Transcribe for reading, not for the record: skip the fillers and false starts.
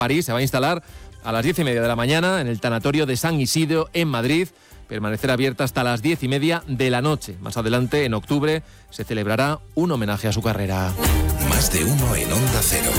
París se va a instalar a las 10:30 de la mañana en el tanatorio de San Isidro en Madrid. Permanecerá abierta hasta las 10:30 de la noche. Más adelante, en octubre, se celebrará un homenaje a su carrera. Más de uno en Onda Cero.